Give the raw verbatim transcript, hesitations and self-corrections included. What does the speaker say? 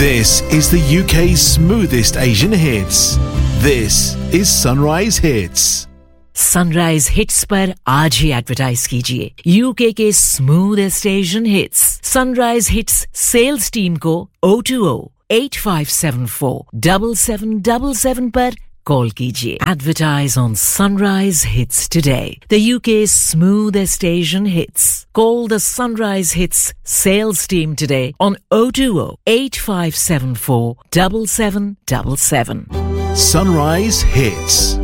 This is the U K's smoothest Asian hits. This is Sunrise Hits. Sunrise hits पर आज ही advertise कीजिए UK के smoothest Asian hits sunrise hits sales team को O two O eight five seven four seven seven seven seven पर call कीजिए advertise on sunrise hits today the UK smoothest Asian hits call the sunrise hits sales team today on O two O eight five seven four seven seven seven seven Sunrise Hits.